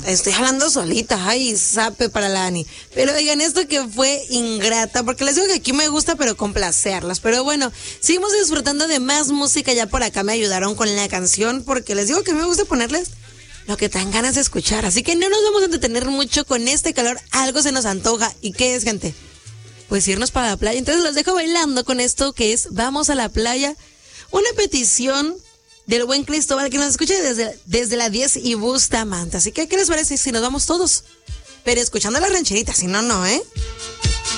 Estoy hablando solita, ay, sape para la Ani. Pero oigan, esto que fue ingrata, porque les digo que aquí me gusta, pero complacerlas. Pero bueno, seguimos disfrutando de más música. Ya por acá me ayudaron con la canción, porque les digo que me gusta ponerles lo que tengan ganas de escuchar. Así que no nos vamos a entretener mucho con este calor. Algo se nos antoja. ¿Y qué es, gente? Pues irnos para la playa. Entonces los dejo bailando con esto que es Vamos a la playa. Una petición del buen Cristóbal, que nos escuche desde la 10 y Bustamante. Así que, ¿qué les parece si nos vamos todos? Pero escuchando la rancherita, si no, no, ¿eh?